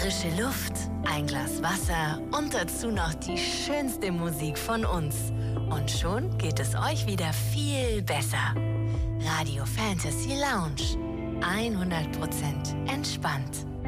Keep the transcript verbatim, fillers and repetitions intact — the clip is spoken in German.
Frische Luft, ein Glas Wasser und dazu noch die schönste Musik von uns. Und schon geht es euch wieder viel besser. Radio Fantasy Lounge. hundert Prozent entspannt.